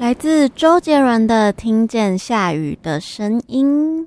来自周杰伦的《听见下雨的声音》。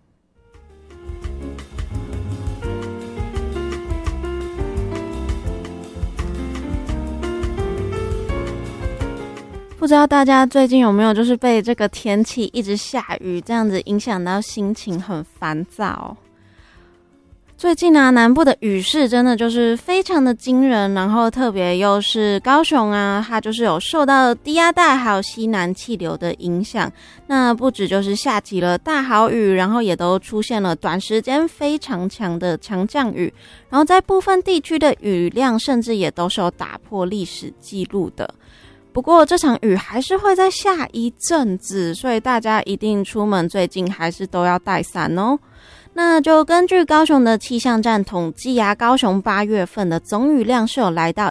不知道大家最近有没有就是被这个天气一直下雨这样子影响到心情很烦躁。最近啊，南部的雨势真的就是非常的惊人，然后特别又是高雄啊，它就是有受到低压带还有西南气流的影响。那不止就是下起了大豪雨，然后也都出现了短时间非常强的强降雨，然后在部分地区的雨量甚至也都是有打破历史记录的。不过这场雨还是会再下一阵子，所以大家一定出门最近还是都要带伞哦。那就根据高雄的气象站统计啊，高雄8月份的总雨量是有来到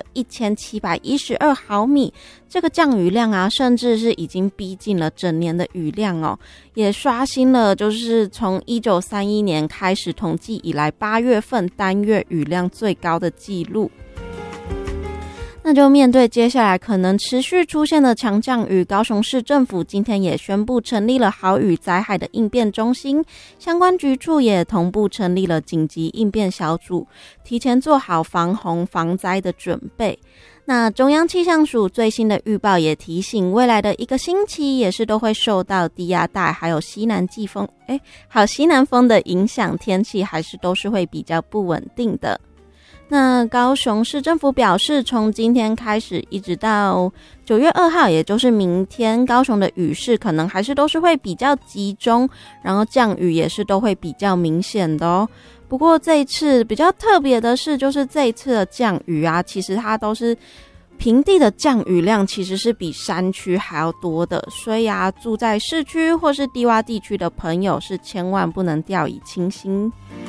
1712毫米，这个降雨量啊，甚至是已经逼近了整年的雨量哦，也刷新了就是从1931年开始统计以来8月份单月雨量最高的记录。那就面对接下来可能持续出现的强降雨，高雄市政府今天也宣布成立了豪雨灾害的应变中心，相关局处也同步成立了紧急应变小组，提前做好防洪防灾的准备。那中央气象署最新的预报也提醒，未来的一个星期也是都会受到低压带还有西南风的影响，天气还是都是会比较不稳定的。那高雄市政府表示，从今天开始一直到9月2号，也就是明天，高雄的雨势可能还是都是会比较集中，然后降雨也是都会比较明显的哦。不过这一次比较特别的是，就是这一次的降雨啊，其实它都是平地的降雨量其实是比山区还要多的，所以啊，住在市区或是低洼地区的朋友是千万不能掉以轻心。